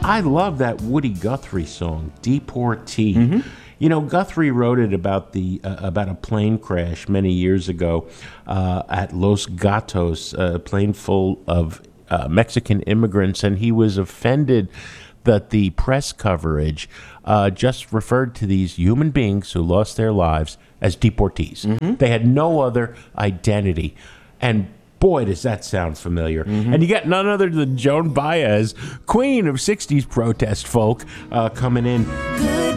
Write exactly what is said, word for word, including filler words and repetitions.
I love that Woody Guthrie song, Deportee. Mm-hmm. You know, Guthrie wrote it about the uh, about a plane crash many years ago uh, at Los Gatos, a plane full of uh, Mexican immigrants, and he was offended that the press coverage uh, just referred to these human beings who lost their lives as deportees. Mm-hmm. They had no other identity. And boy, does that sound familiar. Mm-hmm. And you got none other than Joan Baez, queen of sixties protest folk, uh, coming in. Good